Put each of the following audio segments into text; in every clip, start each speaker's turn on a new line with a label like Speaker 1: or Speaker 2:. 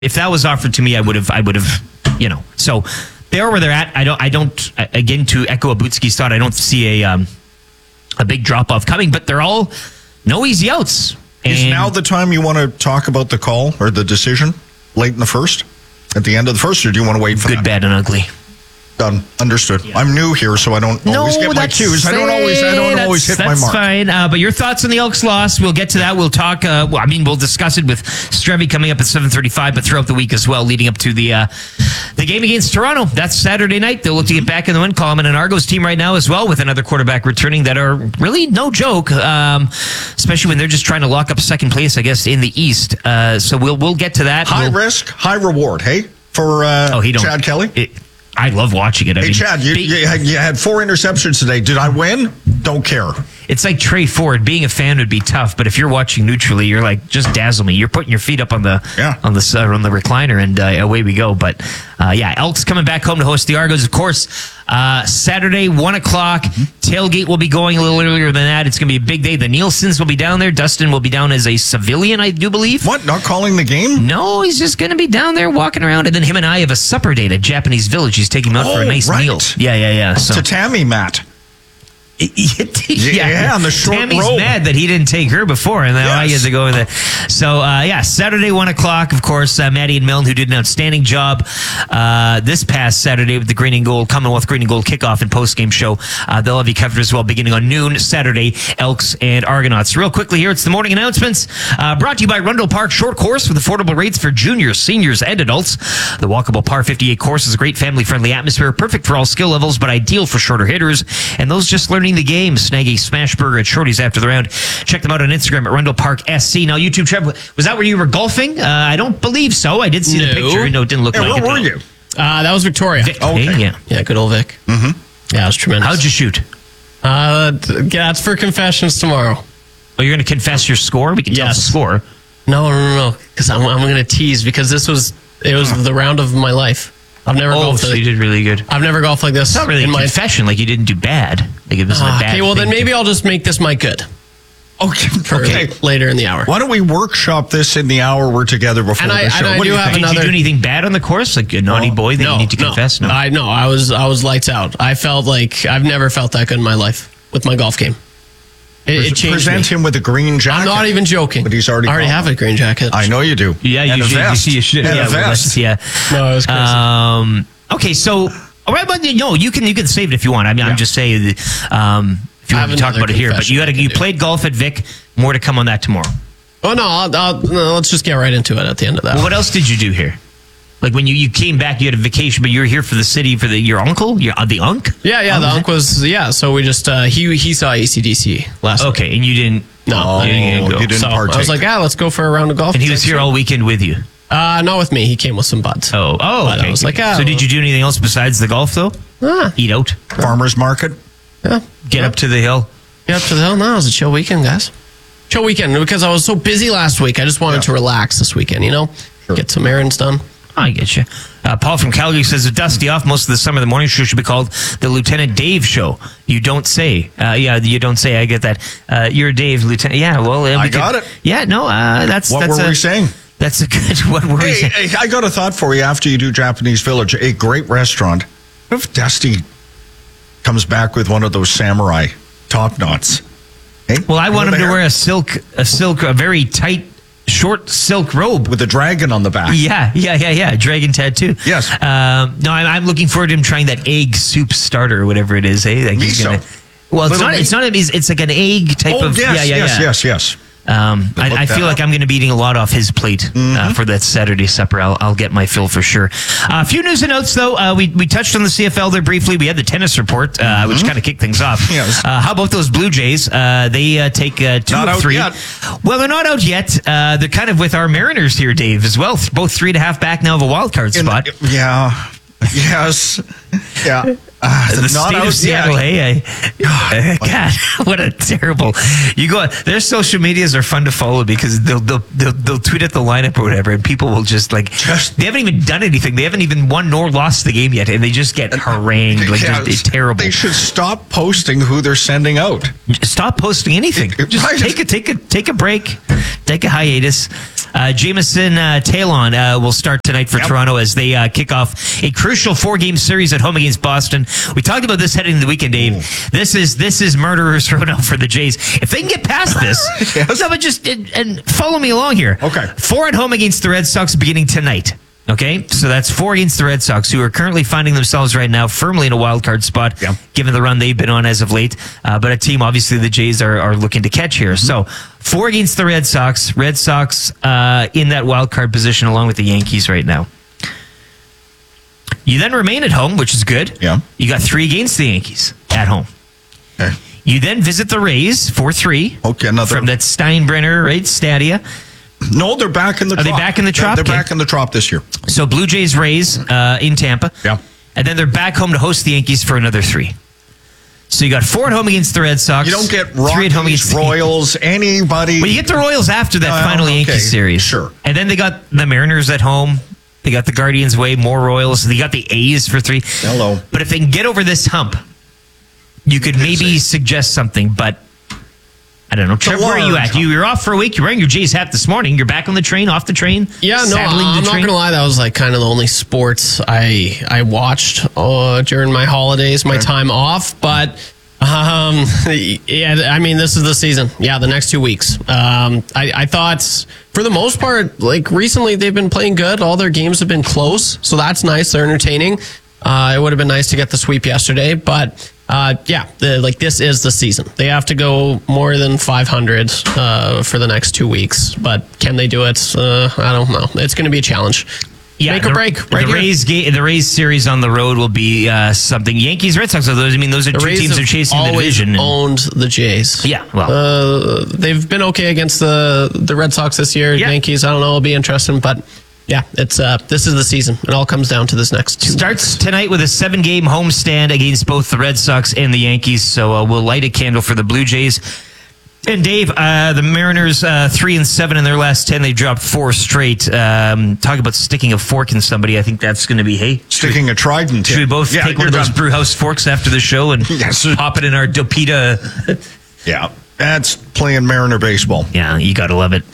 Speaker 1: If that was offered to me, I would have, So they're where they're at. I don't. Again, to echo Abutsky's thought, I don't see a big drop off coming. But they're all no easy outs.
Speaker 2: Is now the time you want to talk about the call or the decision late in the first, at the end of the first, or do you want to wait for
Speaker 1: good, bad, and ugly?
Speaker 2: Done. Understood. Yeah. I'm new here, so I don't always get my cues. I don't always hit my mark.
Speaker 1: That's fine. But your thoughts on the Elks loss? We'll get to that. We'll talk. We'll discuss it with Strevy coming up at 7:35, but throughout the week as well, leading up to the game against Toronto. That's Saturday night. They'll look to get back in the win column, and an Argos team right now as well with another quarterback returning that are really no joke, especially when they're just trying to lock up second place, I guess, in the East. So we'll get to that.
Speaker 2: High risk, high reward. Hey, for Chad Kelly.
Speaker 1: I love watching it.
Speaker 2: Chad, you had 4 interceptions today. Did I win? Don't care.
Speaker 1: It's like Trey Ford. Being a fan would be tough, but if you're watching neutrally, you're like, just dazzle me. You're putting your feet up on the recliner, and away we go. But Elks coming back home to host the Argos, of course. Saturday, 1 o'clock. Tailgate will be going a little earlier than that. It's going to be a big day. The Nielsen's will be down there. Dustin will be down as a civilian, I do believe.
Speaker 2: What? Not calling the game?
Speaker 1: No, he's just going to be down there walking around. And then him and I have a supper date at Japanese Village. He's taking him out for a nice meal. Yeah. So.
Speaker 2: Tatami mat. On the short
Speaker 1: Tammy's
Speaker 2: robe.
Speaker 1: mad that he didn't take her before, and now I get to go with it. So, Saturday, 1 o'clock, of course, Maddie and Milne, who did an outstanding job this past Saturday with the Green and Gold, Commonwealth Green and Gold kickoff and post-game show. They'll have you covered as well, beginning on noon Saturday, Elks and Argonauts. Real quickly here, it's the morning announcements, brought to you by Rundle Park Short Course with affordable rates for juniors, seniors, and adults. The walkable Par 58 course is a great family-friendly atmosphere, perfect for all skill levels, but ideal for shorter hitters and those just learning the game. Snag a smash burger at Shorty's after the round. Check them out on Instagram at Rundle Park SC. Now, YouTube, Trev, was that where you were golfing? I don't believe so. I did see the picture. No, it didn't look like it.
Speaker 2: Where were you?
Speaker 3: That was Victoria.
Speaker 1: Vic, okay.
Speaker 3: Yeah, good old Vic.
Speaker 2: Mm-hmm.
Speaker 3: Yeah, it was tremendous.
Speaker 1: How'd you shoot?
Speaker 3: That's for confessions tomorrow.
Speaker 1: Oh, you're going to confess your score? We can tell us the score.
Speaker 3: No. Because I'm going to tease, because it was the round of my life. I've never golfed.
Speaker 1: So you did really good.
Speaker 3: I've never golfed like this.
Speaker 1: It's not really a confession. Like, you didn't do bad. Like, it wasn't a bad
Speaker 3: Okay, well, then maybe I'll just make this my good.
Speaker 2: Okay.
Speaker 3: Later in the hour.
Speaker 2: Why don't we workshop this in the hour we're together before the show?
Speaker 3: Did
Speaker 1: you do anything bad on the course? Like a naughty boy that you need to confess? No.
Speaker 3: I was lights out. I felt like I've never felt that good in my life with my golf game. It changed
Speaker 2: Present him with a green jacket.
Speaker 3: I'm not even joking.
Speaker 2: But he's already
Speaker 3: I already have a green jacket.
Speaker 2: I know you do.
Speaker 1: Yeah, you see your shit.
Speaker 2: And a vest.
Speaker 1: Yeah.
Speaker 3: No, it was crazy.
Speaker 1: Okay, so you can save it if you want. I mean, I'm just saying if you want to talk about it here. But you played golf at Vic. More to come on that tomorrow.
Speaker 3: Oh no, let's just get right into it at the end of that.
Speaker 1: Well, what else did you do here? Like when you came back, you had a vacation, but you were here for the city for your uncle, the Unk.
Speaker 3: Yeah, the Unk was So we just he saw ACDC last.
Speaker 1: Okay, and you didn't.
Speaker 3: No,
Speaker 1: you didn't go.
Speaker 2: You didn't partake.
Speaker 3: I was like, let's go for a round of golf.
Speaker 1: And he was here all weekend with you.
Speaker 3: Not with me. He came with some buds.
Speaker 1: Oh, okay.
Speaker 3: I was like,
Speaker 1: so did you do anything else besides the golf though? Eat out,
Speaker 2: farmers market.
Speaker 3: Yeah,
Speaker 1: get up to the hill.
Speaker 3: Get up to the hill. No, it was a chill weekend, guys. Chill weekend because I was so busy last week. I just wanted to relax this weekend. Get some errands done.
Speaker 1: I get you. Paul from Calgary says, with Dusty off most of the summer, the morning show should be called the Lieutenant Dave Show. You don't say. You don't say. I get that. You're Dave, Lieutenant. Yeah, well.
Speaker 2: I got it.
Speaker 1: Yeah, no, that's...
Speaker 2: What were we saying?
Speaker 1: That's a good... What were we saying?
Speaker 2: Hey, I got a thought for you after you do Japanese Village. A great restaurant. What if Dusty comes back with one of those samurai top knots? Hey,
Speaker 1: well, I want him to wear a very tight, short silk robe
Speaker 2: with a dragon on the back.
Speaker 1: Yeah. Dragon tattoo.
Speaker 2: Yes.
Speaker 1: No, I'm looking forward to him trying that egg soup starter or whatever it is. Like it's not. It's like an egg type of.
Speaker 2: Yes.
Speaker 1: I feel like I'm going to be eating a lot off his plate for that Saturday supper. I'll get my fill for sure. A few news and notes, though. We touched on the CFL there briefly. We had the tennis report, which kind of kicked things off.
Speaker 2: Yes.
Speaker 1: How about those Blue Jays? They take 2 of 3.
Speaker 2: Yet.
Speaker 1: Well, they're not out yet. They're kind of with our Mariners here, Dave, as well. Both 3.5 back now of a wild card spot.
Speaker 2: Yeah. Yes. Yeah.
Speaker 1: The state of Seattle, hey, God, what a terrible. You go. Their social medias are fun to follow because they'll tweet at the lineup or whatever, and people will just they haven't even done anything. They haven't even won nor lost the game yet, and they just get harangued. Just terrible.
Speaker 2: They should stop posting who they're sending out.
Speaker 1: Stop posting anything. Just take a break, take a hiatus. Jameson Talon will start tonight for Toronto as they kick off a crucial 4-game series at home against Boston. We talked about this heading into the weekend, Dave. This is murderers row now for the Jays. If they can get past this, no, but just and follow me along here.
Speaker 2: Okay.
Speaker 1: 4 at home against the Red Sox beginning tonight. Okay, so that's 4 against the Red Sox, who are currently finding themselves right now firmly in a wild card spot, given the run they've been on as of late. But a team, obviously, the Jays are looking to catch here. So 4 against the Red Sox. Red Sox in that wild card position along with the Yankees right now. You then remain at home, which is good.
Speaker 2: Yeah.
Speaker 1: You got 3 against the Yankees at home.
Speaker 2: Okay.
Speaker 1: You then visit the Rays 4-3.
Speaker 2: Okay, another
Speaker 1: from that Steinbrenner, right? Stadia.
Speaker 2: No, they're back in the Trop.
Speaker 1: Are they back in the Trop?
Speaker 2: They're back in the Trop this year.
Speaker 1: So Blue Jays, Rays in Tampa.
Speaker 2: Yeah.
Speaker 1: And then they're back home to host the Yankees for another 3. So you got 4 at home against the Red Sox.
Speaker 2: You don't get
Speaker 1: 3 at home against
Speaker 2: Royals, anybody.
Speaker 1: Well, you get the Royals after that final Yankees series.
Speaker 2: Sure.
Speaker 1: And then they got the Mariners at home. They got the Guardians away, more Royals. They got the A's for 3.
Speaker 2: Hello.
Speaker 1: But if they can get over this hump, you could maybe suggest something, but I don't know. Trevor, where are you at? You're off for a week. You're wearing your Jays hat this morning. You're back on the train, off the train.
Speaker 3: Yeah, no, I'm not going to lie. That was kind of the only sports I watched during my holidays, my time off. But, yeah, I mean, this is the season. Yeah, the next 2 weeks. I thought, for the most part, recently they've been playing good. All their games have been close, so that's nice. They're entertaining. It would have been nice to get the sweep yesterday, but... this is the season. They have to go more than 500 for the next 2 weeks. But can they do it? I don't know. It's going to be a challenge.
Speaker 1: Yeah,
Speaker 3: make or break.
Speaker 1: The Rays series on the road will be something. Yankees, Red Sox. Those are 2 teams that are chasing the division.
Speaker 3: Owned the Jays.
Speaker 1: Yeah, well,
Speaker 3: they've been okay against the Red Sox this year. Yeah. Yankees, I don't know. It'll be interesting, but. Yeah, it's this is the season. It all comes down to this next 2
Speaker 1: Starts tonight with a 7-game homestand against both the Red Sox and the Yankees. So we'll light a candle for the Blue Jays. And Dave, the Mariners 3-7 in their last 10. They dropped 4 straight. Talk about sticking a fork in somebody. I think that's going to be
Speaker 2: sticking a trident.
Speaker 1: Should we both take one of those Brewhouse forks after the show and pop it in our Dopita?
Speaker 2: Yeah, that's playing Mariner baseball.
Speaker 1: Yeah, you got to love it.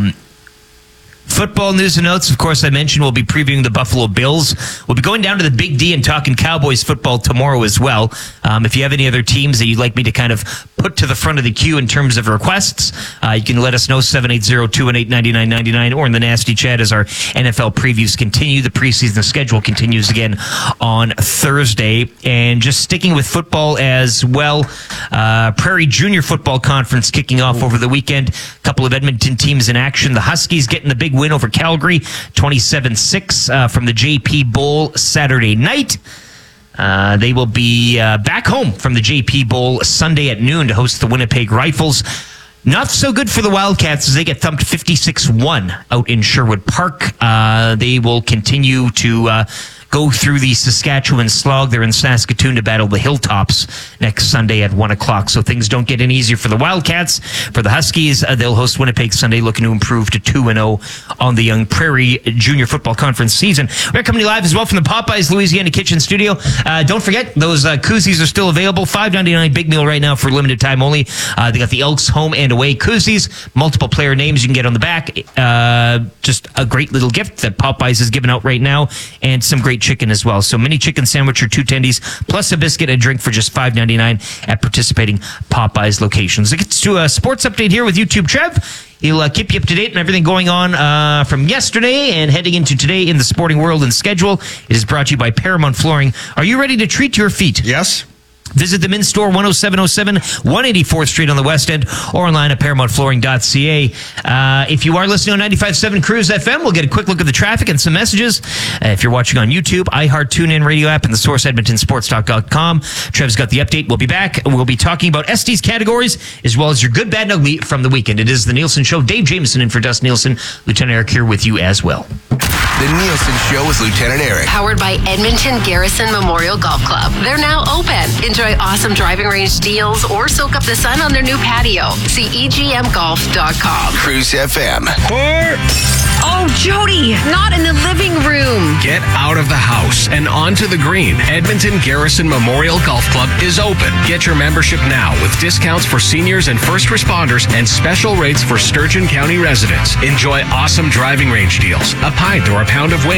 Speaker 1: Football news and notes. Of course, I mentioned we'll be previewing the Buffalo Bills. We'll be going down to the Big D and talking Cowboys football tomorrow as well. If you have any other teams that you'd like me to kind of put to the front of the queue in terms of requests, you can let us know, 780-218-9999, or in the nasty chat as our NFL previews continue. The preseason schedule continues again on Thursday. And just sticking with football as well, Prairie Junior Football Conference kicking off over the weekend. A couple of Edmonton teams in action. The Huskies getting the big win over Calgary, 27-6 from the JP Bowl Saturday night. They will be back home from the JP Bowl Sunday at noon to host the Winnipeg Rifles. Not so good for the Wildcats as they get thumped 56-1 out in Sherwood Park. They will continue to go through the Saskatchewan slog. They're in Saskatoon to battle the Hilltops next Sunday at 1 o'clock. So things don't get any easier for the Wildcats. For the Huskies, they'll host Winnipeg Sunday, looking to improve to 2-0 on the Young Prairie Junior Football Conference season. We're coming live as well from the Popeyes Louisiana Kitchen Studio. Don't forget, those koozies are still available. $5.99 big meal right now for limited time only. They got the Elks home and away koozies. Multiple player names you can get on the back. Just a great little gift that Popeyes is giving out right now, and some great chicken as well. So mini chicken sandwich or 2 tendies plus a biscuit and a drink for just $5.99 at participating Popeyes locations. It gets to a sports update here with YouTube Trev. He'll keep you up to date on everything going on from yesterday and heading into today in the sporting world and schedule. It is brought to you by Paramount Flooring. Are you ready to treat your feet?
Speaker 2: Yes.
Speaker 1: Visit them in store 10707 184th Street on the West End or online at ParamountFlooring.ca. If you are listening on 95.7 Cruise FM, we'll get a quick look at the traffic and some messages. If you're watching on YouTube, iHeart, TuneIn Radio app, and the Source EdmontonSports.com. Trev's got the update. We'll be back. We'll be talking about SD's categories as well as your good, bad, and ugly from the weekend. It is the Nielsen Show. Dave Jameson in for Dust Nielsen. Lieutenant Eric here with you as well.
Speaker 4: The Nielsen Show with Lieutenant Eric.
Speaker 5: Powered by Edmonton Garrison Memorial Golf Club. They're now open. Enjoy awesome driving range deals or soak up the sun on their new patio. See EGMGolf.com.
Speaker 4: Cruise FM.
Speaker 5: Oh, Jody, not in the living room.
Speaker 6: Get out of the house and onto the green. Edmonton Garrison Memorial Golf Club is open. Get your membership now with discounts for seniors and first responders and special rates for Sturgeon County residents. Enjoy awesome driving range deals, a pint or a pound of wings.